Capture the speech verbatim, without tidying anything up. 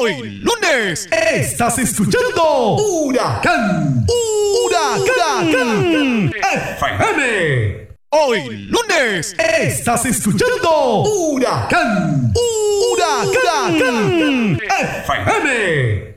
Hoy lunes estás escuchando Huracán, Huracán F M. Hoy lunes estás escuchando Huracán, Huracán F M.